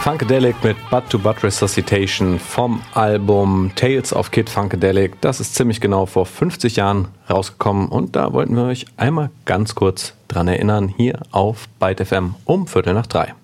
Funkadelic mit Butt to Butt Resuscitation vom Album Tales of Kid Funkadelic. Das ist ziemlich genau vor 50 Jahren rausgekommen und da wollten wir euch einmal ganz kurz dran erinnern, hier auf Byte FM um 2:45.